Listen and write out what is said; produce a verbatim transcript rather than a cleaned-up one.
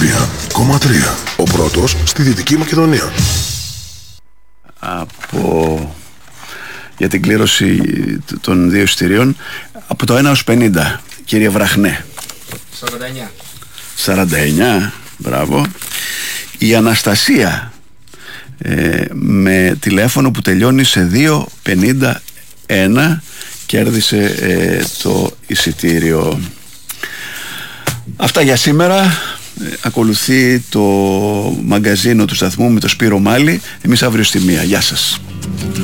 τρία κόμμα τρία. Ο πρώτος στη Δυτική Μακεδονία. Από... για την κλήρωση των δύο εισιτηρίων από το ένα έως πενήντα, κύριε Βραχνέ. σαράντα εννιά. σαράντα εννιά, μπράβο. Η Αναστασία, ε, με τηλέφωνο που τελειώνει σε δύο πενήντα ένα, κέρδισε ε, το εισιτήριο. Αυτά για σήμερα. ε, Ακολουθεί το μαγκαζίνο του σταθμού με το Σπύρο Μάλι. Εμείς αύριο στη μία. Γεια σας.